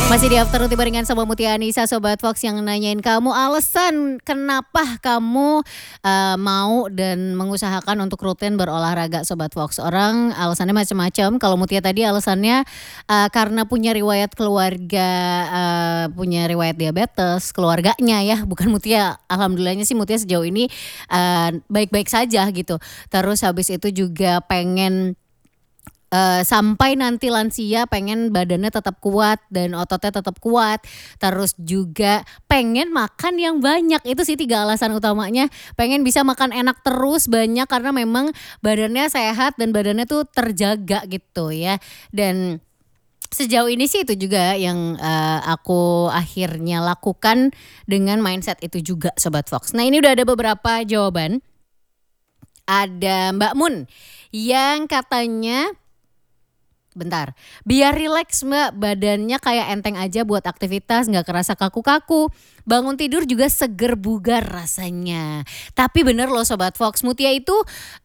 Masih di Afternoon barengan sama Mutia Anissa, Sobat Fox yang nanyain kamu alasan kenapa kamu mau dan mengusahakan untuk rutin berolahraga, Sobat Fox. Orang alasannya macam-macam. Kalau Mutia tadi alasannya karena punya riwayat keluarga, punya riwayat diabetes, keluarganya ya, bukan Mutia. Alhamdulillahnya sih Mutia sejauh ini baik-baik saja gitu. Terus habis itu juga pengen sampai nanti lansia pengen badannya tetap kuat dan ototnya tetap kuat. Terus juga pengen makan yang banyak. Itu sih 3 alasan utamanya. Pengen bisa makan enak terus banyak karena memang badannya sehat dan badannya tuh terjaga gitu ya. Dan sejauh ini sih itu juga yang aku akhirnya lakukan dengan mindset itu juga, Sobat Fox. Nah, ini udah ada beberapa jawaban. Ada Mbak Mun yang katanya, bentar, biar rileks Mbak, badannya kayak enteng aja buat aktivitas, gak kerasa kaku-kaku. Bangun tidur juga seger bugar rasanya. Tapi bener loh Sobat Fox, Mutia itu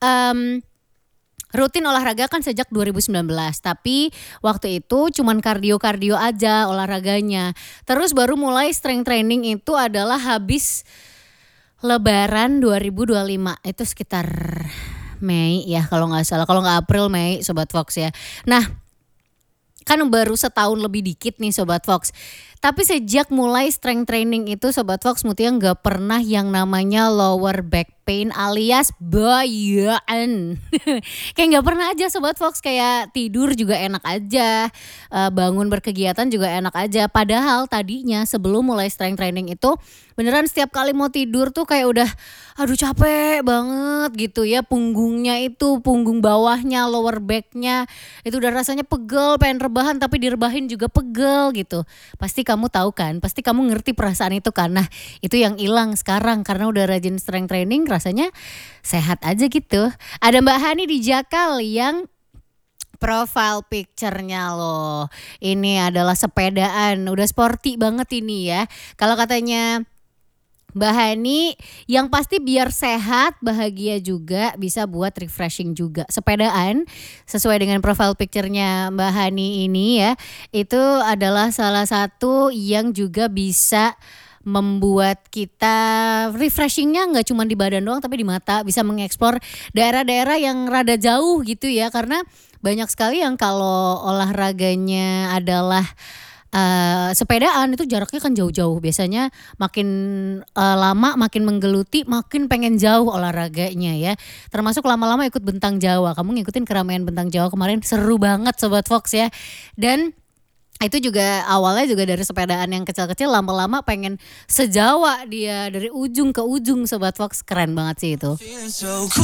rutin olahraga kan sejak 2019. Tapi waktu itu cuman kardio-kardio aja olahraganya. Terus baru mulai strength training itu adalah habis Lebaran 2025. Itu sekitar Mei ya kalau gak salah. Kalau gak April, Mei Sobat Fox ya. Nah, kan baru setahun lebih dikit nih Sobat Fox. Tapi sejak mulai strength training itu Sobat Fox, Mutia gak pernah yang namanya lower back pain alias bayaan. Kayak gak pernah aja Sobat Fox, kayak tidur juga enak aja, bangun berkegiatan juga enak aja. Padahal tadinya sebelum mulai strength training itu beneran setiap kali mau tidur tuh kayak udah aduh capek banget gitu ya. Punggungnya itu, punggung bawahnya, lower backnya itu udah rasanya pegel, pengen rebahan tapi direbahin juga pegel gitu. Pasti kamu tahu kan, pasti kamu ngerti perasaan itu kan. Nah, itu yang hilang sekarang karena udah rajin strength training, rasanya sehat aja gitu. Ada Mbak Hani di Jakal yang profile picture-nya loh, ini adalah sepedaan, udah sporty banget ini ya. Kalau katanya Mbak Hani, yang pasti biar sehat, bahagia juga, bisa buat refreshing juga. Sepedaan sesuai dengan profile picture-nya Mbak Hani ini ya, itu adalah salah satu yang juga bisa membuat kita refreshingnya nggak cuma di badan doang tapi di mata, bisa mengeksplor daerah-daerah yang rada jauh gitu ya. Karena banyak sekali yang kalau olahraganya adalah sepedaan itu jaraknya kan jauh-jauh. Biasanya makin lama makin menggeluti, makin pengen jauh olahraganya ya. Termasuk lama-lama ikut Bentang Jawa. Kamu ngikutin keramaian Bentang Jawa kemarin, seru banget Sobat Fox ya. Dan itu juga awalnya juga dari sepedaan yang kecil-kecil, lama-lama pengen sejawa dia dari ujung ke ujung Sobat Fox. Keren banget sih itu.